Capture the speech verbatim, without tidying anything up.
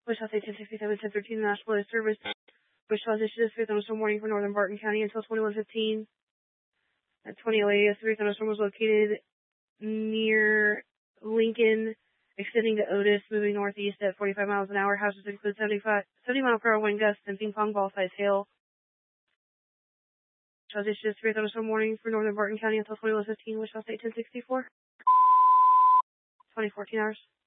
Wichita State ten sixty-seven, ten thirteen, National Weather Service. Wichita issued a severe thunderstorm warning for northern Barton County until twenty-one fifteen. At twenty oh eight, a severe thunderstorm was located near Lincoln, extending to Otis, moving northeast at forty-five miles an hour. Houses include seventy-five, seventy mile per hour wind gusts and ping pong ball size hail. Wichita issued a severe thunderstorm warning for northern Barton County until twenty-one fifteen. Wichita State ten sixty-four. twenty fourteen hours.